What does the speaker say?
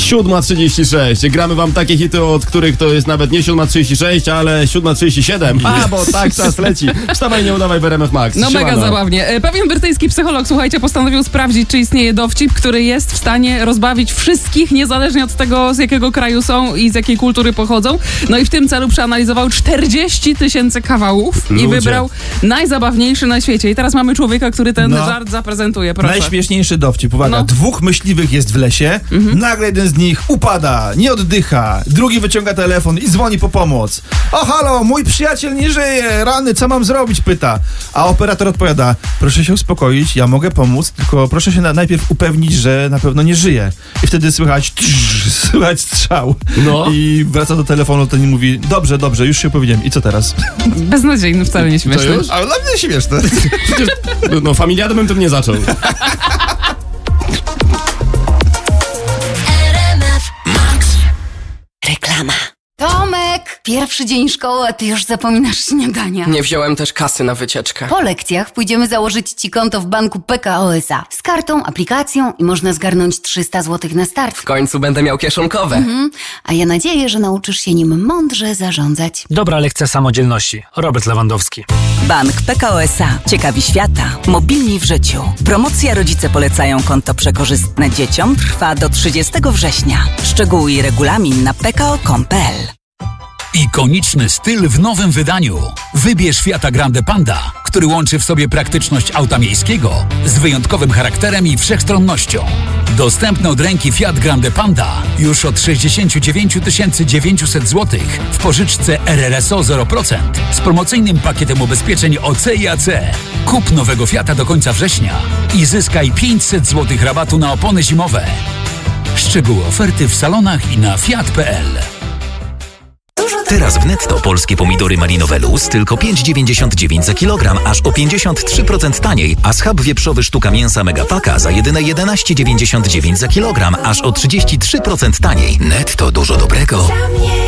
7:36. Gramy wam takie hity, od których to jest nawet nie 7:36, ale 7:37. Bo tak czas leci. Wstawaj, nie udawaj w RMF Max. No Siemano. mega zabawnie. Pewien brytyjski psycholog, słuchajcie, postanowił sprawdzić, czy istnieje dowcip, który jest w stanie rozbawić wszystkich, niezależnie od tego, z jakiego kraju są i z jakiej kultury pochodzą. No i w tym celu przeanalizował 40 000 kawałów i wybrał najzabawniejszy na świecie. I teraz mamy człowieka, który ten żart zaprezentuje. Proszę. Najśmieszniejszy dowcip. Uwaga, dwóch myśliwych jest w lesie, nagle jeden z nich upada, nie oddycha, drugi wyciąga telefon i dzwoni po pomoc. O halo, mój przyjaciel nie żyje, rany, co mam zrobić? Pyta. A operator odpowiada, proszę się uspokoić, ja mogę pomóc, tylko proszę się najpierw upewnić, że na pewno nie żyje. I wtedy słychać strzał. I wraca do telefonu, ten mówi, dobrze, już się upewniłem. I co teraz? Beznadziejny, wcale nie śmieszny. Ale dla mnie śmieszne. Przecież, familiadę bym tym nie zaczął. Reklama. Tomek, pierwszy dzień szkoły, a ty już zapominasz śniadania. Nie wziąłem też kasy na wycieczkę. Po lekcjach pójdziemy założyć ci konto w banku PKO SA. Z kartą, aplikacją i można zgarnąć 300 zł na start. W końcu będę miał kieszonkowe. A ja nadzieję, że nauczysz się nim mądrze zarządzać. Dobra lekcja samodzielności. Robert Lewandowski. Bank PKO SA. Ciekawi świata. Mobilni w życiu. Promocja Rodzice polecają konto przekorzystne dzieciom trwa do 30 września. Szczegóły i regulamin na pko.com.pl. Ikoniczny styl w nowym wydaniu. Wybierz Fiata Grande Panda, który łączy w sobie praktyczność auta miejskiego z wyjątkowym charakterem i wszechstronnością. Dostępny od ręki Fiat Grande Panda już od 69 900 zł w pożyczce RRSO 0% z promocyjnym pakietem ubezpieczeń OC i AC. Kup nowego Fiata do końca września i zyskaj 500 zł rabatu na opony zimowe. Szczegóły oferty w salonach i na fiat.pl. Teraz w Netto polskie pomidory malinowe Luz tylko 5,99 za kilogram, aż o 53% taniej, a schab wieprzowy sztuka mięsa Megapaka za jedyne 11,99 za kilogram, aż o 33% taniej. Netto, dużo dobrego.